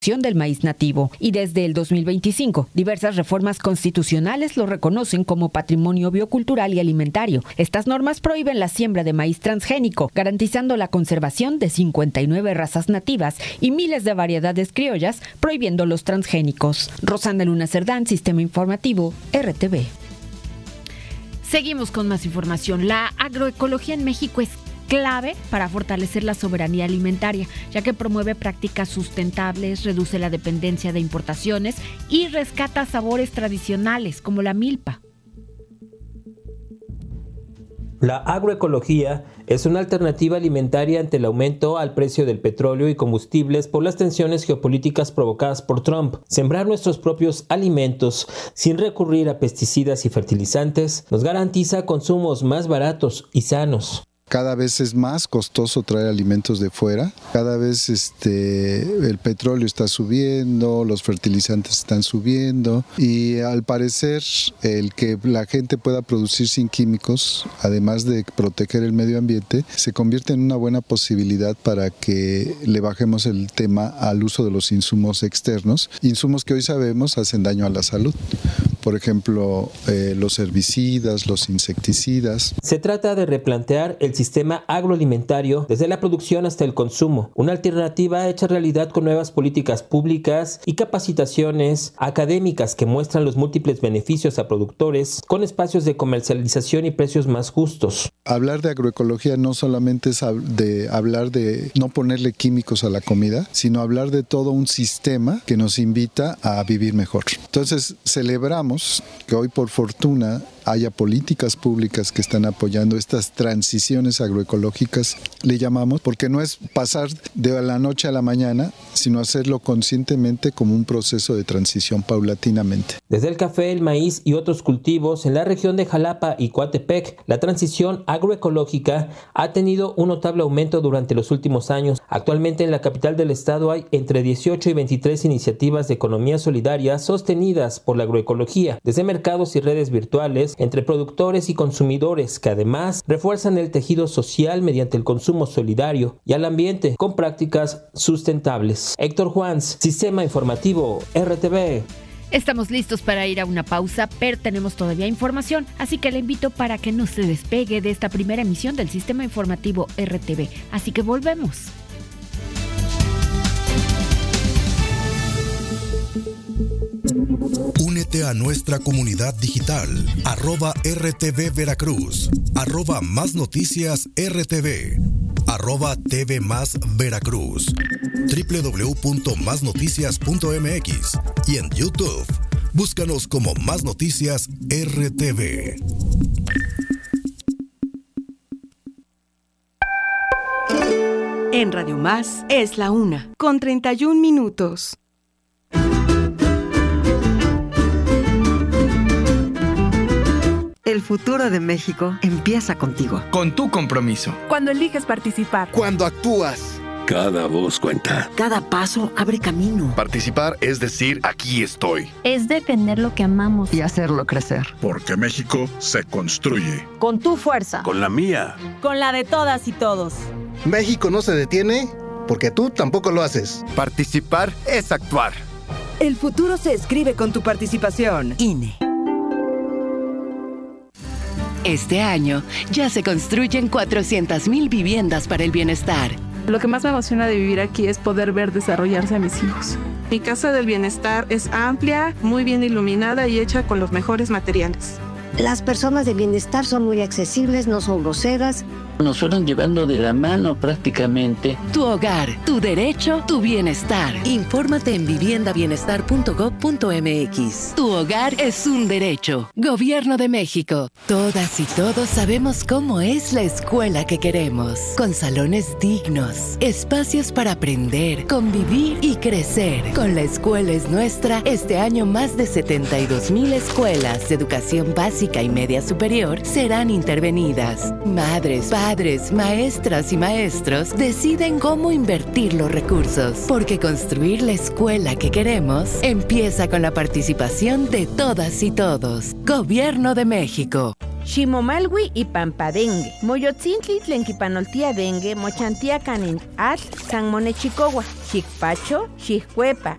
del maíz nativo. Y desde el 2025, diversas reformas constitucionales lo reconocen como patrimonio biocultural y alimentario. Estas normas prohíben la siembra de maíz transgénico, garantizando la conservación de 59 razas nativas y miles de variedades criollas, prohibiendo los transgénicos. Rosana Luna Cerdán, Sistema Informativo, RTV. Seguimos con más información. La agroecología en México es clave para fortalecer la soberanía alimentaria, ya que promueve prácticas sustentables, reduce la dependencia de importaciones y rescata sabores tradicionales como la milpa. La agroecología es una alternativa alimentaria ante el aumento al precio del petróleo y combustibles por las tensiones geopolíticas provocadas por Trump. Sembrar nuestros propios alimentos sin recurrir a pesticidas y fertilizantes nos garantiza consumos más baratos y sanos. Cada vez es más costoso traer alimentos de fuera, cada vez el petróleo está subiendo, los fertilizantes están subiendo y al parecer el que la gente pueda producir sin químicos, además de proteger el medio ambiente, se convierte en una buena posibilidad para que le bajemos el tema al uso de los insumos externos, insumos que hoy sabemos hacen daño a la salud. Por ejemplo, los herbicidas, los insecticidas. Se trata de replantear el sistema agroalimentario desde la producción hasta el consumo. Una alternativa hecha realidad con nuevas políticas públicas y capacitaciones académicas que muestran los múltiples beneficios a productores con espacios de comercialización y precios más justos. Hablar de agroecología no solamente es hablar de no ponerle químicos a la comida, sino hablar de todo un sistema que nos invita a vivir mejor. Entonces, celebramos que hoy por fortuna haya políticas públicas que están apoyando estas transiciones agroecológicas, le llamamos, porque no es pasar de la noche a la mañana, sino hacerlo conscientemente como un proceso de transición paulatinamente. Desde el café, el maíz y otros cultivos en la región de Jalapa y Coatepec, la transición agroecológica ha tenido un notable aumento durante los últimos años. Actualmente en la capital del estado hay entre 18 y 23 iniciativas de economía solidaria sostenidas por la agroecología, desde mercados y redes virtuales entre productores y consumidores que además refuerzan el tejido social mediante el consumo solidario y al ambiente con prácticas sustentables. Héctor Juans, Sistema Informativo, RTV. Estamos listos para ir a una pausa, pero tenemos todavía información, así que le invito para que no se despegue de esta primera emisión del Sistema Informativo RTV. Así que volvemos. Únete a nuestra comunidad digital, @RTV Veracruz, @Más Noticias RTV, @TV Más Veracruz, www.masnoticias.mx y en YouTube. Búscanos como Más Noticias RTV. En Radio Más es la 1:31. El futuro de México empieza contigo. Con tu compromiso. Cuando eliges participar. Cuando actúas. Cada voz cuenta. Cada paso abre camino. Participar es decir, aquí estoy. Es defender lo que amamos. Y hacerlo crecer. Porque México se construye. Con tu fuerza. Con la mía. Con la de todas y todos. México no se detiene porque tú tampoco lo haces. Participar es actuar. El futuro se escribe con tu participación. INE. Este año ya se construyen 400,000 viviendas para el bienestar. Lo que más me emociona de vivir aquí es poder ver desarrollarse a mis hijos. Mi casa del bienestar es amplia, muy bien iluminada y hecha con los mejores materiales. Las personas de bienestar son muy accesibles, no son groseras. Nos fueron llevando de la mano prácticamente. Tu hogar, tu derecho, tu bienestar. Infórmate en viviendabienestar.gov.mx. Tu hogar es un derecho. Gobierno de México. Todas y todos sabemos cómo es la escuela que queremos. Con salones dignos, espacios para aprender, convivir y crecer. Con La Escuela es Nuestra, este año más de 72,000 escuelas de educación básica y media superior serán intervenidas. Madres, padres, maestras y maestros deciden cómo invertir los recursos, porque construir la escuela que queremos empieza con la participación de todas y todos. Gobierno de México. Ximomalwi y Pampadengue. Moyotzintli tlen kipanoltia dengue mochantia canin atl San Monechicowa. Xicpacho, xiccuepa,